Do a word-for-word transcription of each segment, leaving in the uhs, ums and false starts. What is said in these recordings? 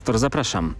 Zapraszam.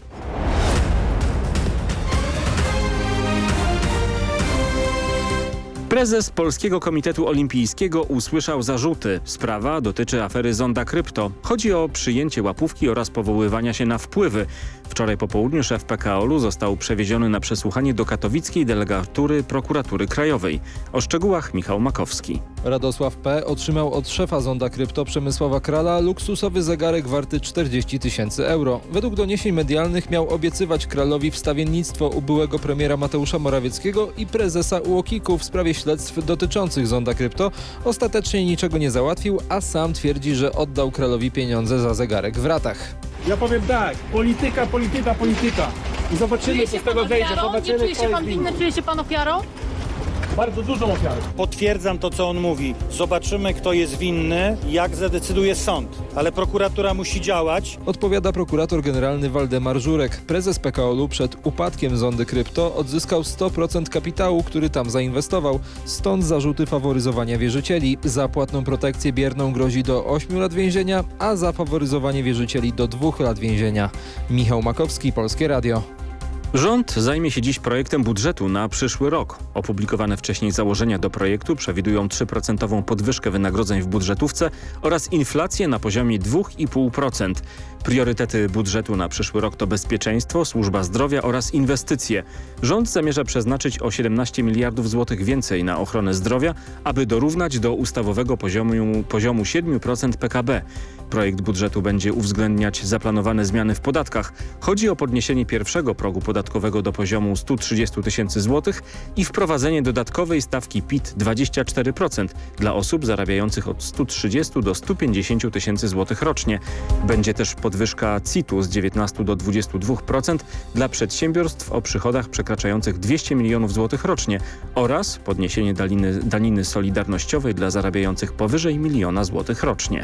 Prezes Polskiego Komitetu Olimpijskiego usłyszał zarzuty. Sprawa dotyczy afery Zonda Krypto. Chodzi o przyjęcie łapówki oraz powoływania się na wpływy. Wczoraj po południu szef P K O L u został przewieziony na przesłuchanie do katowickiej delegatury Prokuratury Krajowej. O szczegółach Michał Makowski. Radosław P. otrzymał od szefa Zonda Krypto Przemysława Krala luksusowy zegarek warty czterdzieści tysięcy euro. Według doniesień medialnych miał obiecywać Kralowi wstawiennictwo u byłego premiera Mateusza Morawieckiego i prezesa U O K I K u w sprawie śledztw dotyczących Zonda Krypto. Ostatecznie niczego nie załatwił, a sam twierdzi, że oddał Kralowi pieniądze za zegarek w ratach. Ja powiem tak, polityka, polityka, polityka. I zobaczymy, co z tego wejdzie. Zobaczymy, nie czuje się pan winny, czuje się pan ofiarą? Bardzo dużą ofiarą. Potwierdzam to, co on mówi. Zobaczymy, kto jest winny, jak zadecyduje sąd. Ale prokuratura musi działać. Odpowiada prokurator generalny Waldemar Żurek. Prezes P K O L u przed upadkiem Zondy Krypto odzyskał sto procent kapitału, który tam zainwestował. Stąd zarzuty faworyzowania wierzycieli. Za płatną protekcję bierną grozi do ośmiu lat więzienia, a za faworyzowanie wierzycieli do dwóch lat więzienia. Michał Makowski, Polskie Radio. Rząd zajmie się dziś projektem budżetu na przyszły rok. Opublikowane wcześniej założenia do projektu przewidują trzy procent podwyżkę wynagrodzeń w budżetówce oraz inflację na poziomie dwa i pół procent. Priorytety budżetu na przyszły rok to bezpieczeństwo, służba zdrowia oraz inwestycje. Rząd zamierza przeznaczyć o siedemnaście miliardów złotych więcej na ochronę zdrowia, aby dorównać do ustawowego poziomu, poziomu siedem procent P K B. Projekt budżetu będzie uwzględniać zaplanowane zmiany w podatkach. Chodzi o podniesienie pierwszego progu podatkowego do poziomu stu trzydziestu tysięcy złotych i wprowadzenie dodatkowej stawki P I T dwadzieścia cztery procent dla osób zarabiających od stu trzydziestu do stu pięćdziesięciu tysięcy złotych rocznie. Będzie też podwyżka C I T-u z dziewiętnastu do dwudziestu dwóch procent dla przedsiębiorstw o przychodach przekraczających dwieście milionów złotych rocznie oraz podniesienie daniny, daniny solidarnościowej dla zarabiających powyżej miliona złotych rocznie.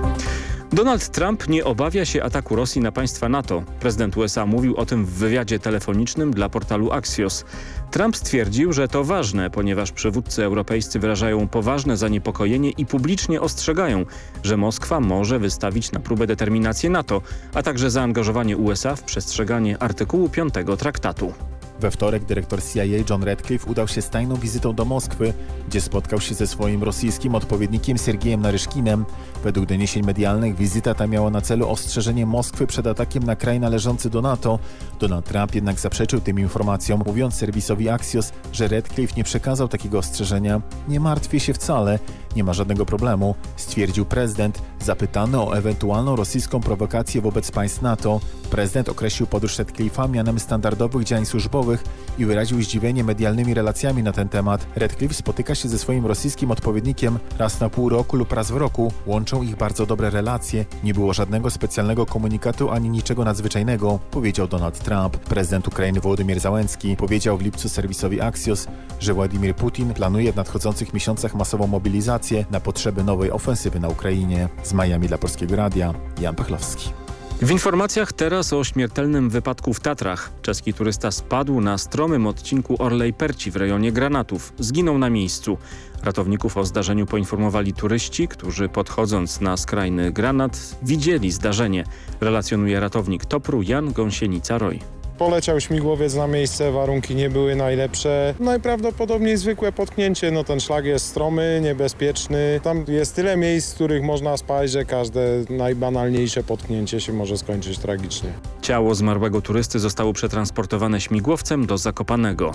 Donald Trump nie obawia się ataku Rosji na państwa NATO. Prezydent U S A mówił o tym w wywiadzie telefonicznym dla portalu Axios. Trump stwierdził, że to ważne, ponieważ przywódcy europejscy wyrażają poważne zaniepokojenie i publicznie ostrzegają, że Moskwa może wystawić na próbę determinację NATO, a także zaangażowanie U S A w przestrzeganie artykułu piątego traktatu. We wtorek dyrektor C I A John Ratcliffe udał się z tajną wizytą do Moskwy, gdzie spotkał się ze swoim rosyjskim odpowiednikiem Sergiejem Naryszkinem. Według doniesień medialnych wizyta ta miała na celu ostrzeżenie Moskwy przed atakiem na kraj należący do NATO. Donald Trump jednak zaprzeczył tym informacjom, mówiąc serwisowi Axios, że Ratcliffe nie przekazał takiego ostrzeżenia. Nie martwię się wcale, nie ma żadnego problemu, stwierdził prezydent. Zapytany o ewentualną rosyjską prowokację wobec państw NATO, prezydent określił podróż Ratcliffe'a mianem standardowych działań służbowych i wyraził zdziwienie medialnymi relacjami na ten temat. Ratcliffe spotyka się ze swoim rosyjskim odpowiednikiem raz na pół roku lub raz w roku. Łączą ich bardzo dobre relacje. Nie było żadnego specjalnego komunikatu ani niczego nadzwyczajnego, powiedział Donald Trump. Prezydent Ukrainy Wołodymyr Załęcki powiedział w lipcu serwisowi Axios, że Władimir Putin planuje w nadchodzących miesiącach masową mobilizację na potrzeby nowej ofensywy na Ukrainie. Z Miami dla Polskiego Radia, Jan Pachlowski. W informacjach teraz o śmiertelnym wypadku w Tatrach. Czeski turysta spadł na stromym odcinku Orlej Perci w rejonie Granatów. Zginął na miejscu. Ratowników o zdarzeniu poinformowali turyści, którzy podchodząc na skrajny granat widzieli zdarzenie. Relacjonuje ratownik Topru Jan Gąsienica-Roy. Poleciał śmigłowiec na miejsce, warunki nie były najlepsze. Najprawdopodobniej zwykłe potknięcie, no ten szlak jest stromy, niebezpieczny. Tam jest tyle miejsc, w których można spać, że każde najbanalniejsze potknięcie się może skończyć tragicznie. Ciało zmarłego turysty zostało przetransportowane śmigłowcem do Zakopanego.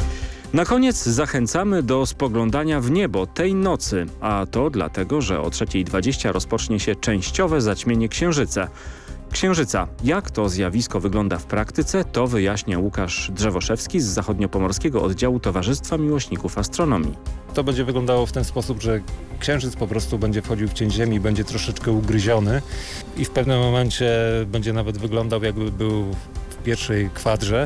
Na koniec zachęcamy do spoglądania w niebo tej nocy, a to dlatego, że o trzeciej dwadzieścia rozpocznie się częściowe zaćmienie Księżyca. Księżyca. Jak to zjawisko wygląda w praktyce, to wyjaśnia Łukasz Drzewoszewski z zachodniopomorskiego oddziału Towarzystwa Miłośników Astronomii. To będzie wyglądało w ten sposób, że Księżyc po prostu będzie wchodził w cień Ziemi, będzie troszeczkę ugryziony i w pewnym momencie będzie nawet wyglądał, jakby był w pierwszej kwadrze,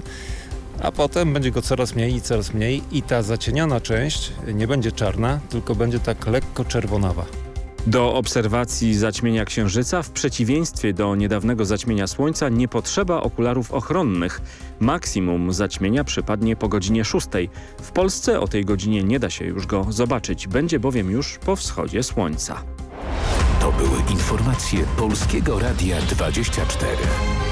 a potem będzie go coraz mniej i coraz mniej i ta zacieniona część nie będzie czarna, tylko będzie tak lekko czerwonawa. Do obserwacji zaćmienia Księżyca w przeciwieństwie do niedawnego zaćmienia Słońca nie potrzeba okularów ochronnych. Maksimum zaćmienia przypadnie po godzinie szóstej. W Polsce o tej godzinie nie da się już go zobaczyć, będzie bowiem już po wschodzie słońca. To były informacje Polskiego Radia dwadzieścia cztery.